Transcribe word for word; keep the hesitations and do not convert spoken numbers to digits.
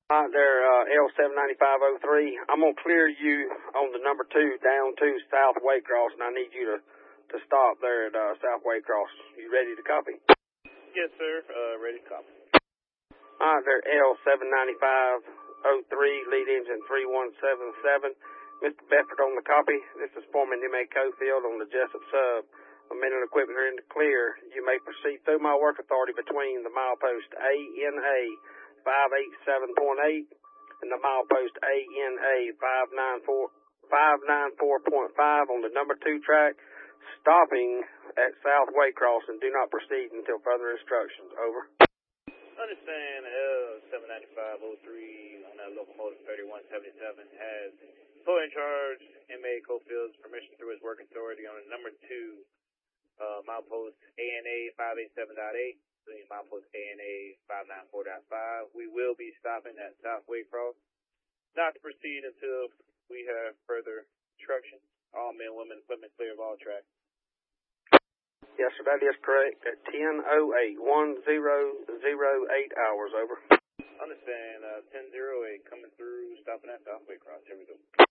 All right, there, uh, L seven ninety-five oh three. I'm going to clear you on the number two down to South Waycross, and I need you to, to stop there at uh, South Waycross. You ready to copy? Yes, sir. Uh, ready to copy. All right, there, L seven ninety-five oh three, lead engine three one seven seven. Mister Bedford on the copy. This is Foreman M A Cofield on the Jessup sub. Men and equipment are in the clear. You may proceed through my work authority between the milepost A N A five eighty-seven point eight and the milepost A N A five ninety-four point five on the number two track, stopping at South Waycross, and do not proceed until further instructions. Over. Understand. L seven ninety-five oh three on that locomotive thirty-one seventy-seven has full in charge M A Cofield's permission through his work authority on the number two uh, milepost A N A five eighty-seven point eight. Milepost A N A five ninety-four point five. We will be stopping at South Waycross, not to proceed until we have further instructions. All men, women, equipment clear of all tracks. Yes, sir, that is correct. At ten oh eight, one zero zero eight hours, over. Understand. Uh, ten oh eight coming through, stopping at South Waycross. Here we go.